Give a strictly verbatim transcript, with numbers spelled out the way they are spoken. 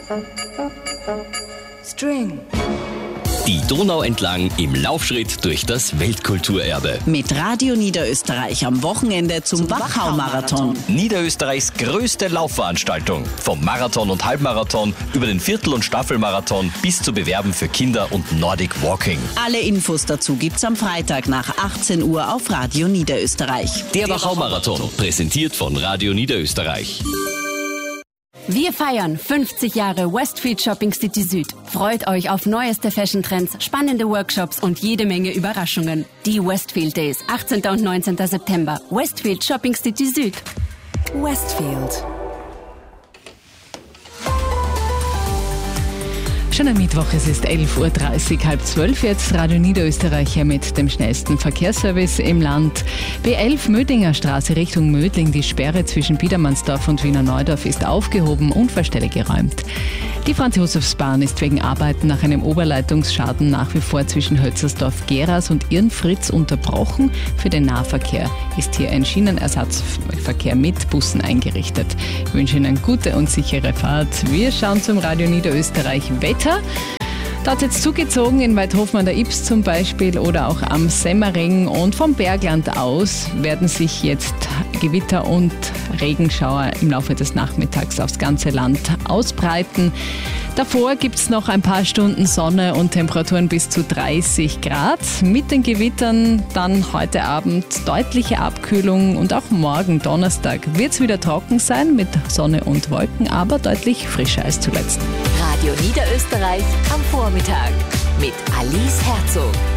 String. Die Donau entlang im Laufschritt durch das Weltkulturerbe. Mit Radio Niederösterreich am Wochenende zum Wachau-Marathon. Niederösterreichs größte Laufveranstaltung. Vom Marathon und Halbmarathon über den Viertel- und Staffelmarathon bis zu Bewerben für Kinder und Nordic Walking. Alle Infos dazu gibt's am Freitag nach achtzehn Uhr auf Radio Niederösterreich. Der Wachau-Marathon, präsentiert von Radio Niederösterreich. Wir feiern fünfzig Jahre Westfield Shopping City Süd. Freut euch auf neueste Fashion-Trends, spannende Workshops und jede Menge Überraschungen. Die Westfield Days, achtzehnten und neunzehnten September. Westfield Shopping City Süd. Westfield. Schon am Mittwoch, es ist elf Uhr dreißig, halb zwölf jetzt. Radio Niederösterreich hier mit dem schnellsten Verkehrsservice im Land. B elf Mödlinger Straße Richtung Mödling. Die Sperre zwischen Biedermannsdorf und Wiener Neudorf ist aufgehoben, Unfallstelle geräumt. Die Franz-Josefs-Bahn ist wegen Arbeiten nach einem Oberleitungsschaden nach wie vor zwischen Hötzersdorf-Geras und Irnfritz unterbrochen. Für den Nahverkehr ist hier ein Schienenersatzverkehr mit Bussen eingerichtet. Ich wünsche Ihnen gute und sichere Fahrt. Wir schauen zum Radio Niederösterreich Wetter. Da hat es jetzt zugezogen in Weidhofen an der Ips zum Beispiel oder auch am Semmering, und vom Bergland aus werden sich jetzt Gewitter und Regenschauer im Laufe des Nachmittags aufs ganze Land ausbreiten. Davor gibt es noch ein paar Stunden Sonne und Temperaturen bis zu dreißig Grad. Mit den Gewittern dann heute Abend deutliche Abkühlung, und auch morgen Donnerstag wird es wieder trocken sein mit Sonne und Wolken, aber deutlich frischer als zuletzt. Radio Niederösterreich am Vormittag mit Alice Herzog.